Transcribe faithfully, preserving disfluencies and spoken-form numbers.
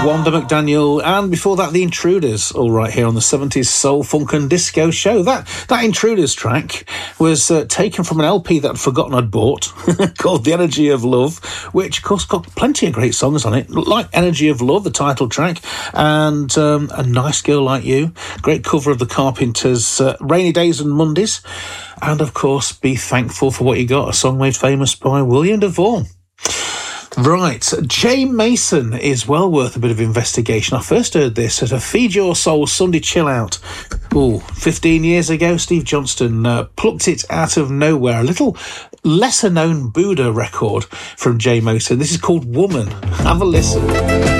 Wanda McDaniel, and before that, The Intruders, all right here on the seventies Soul, Funk and Disco Show. That that Intruders track was uh, taken from an L P that I'd forgotten I'd bought called The Energy of Love, which, of course, got plenty of great songs on it, like Energy of Love, the title track, and um, A Nice Girl Like You, great cover of the Carpenters' uh, Rainy Days and Mondays, and, of course, Be Thankful for What You Got, a song made famous by William DeVaughn. Right, Jay Mason is well worth a bit of investigation. I first heard this at a Feed Your Soul Sunday Chill Out. Oh, fifteen years ago, Steve Johnston uh, plucked it out of nowhere. A little lesser-known Buddha record from Jay Mason. This is called Woman. Have a listen.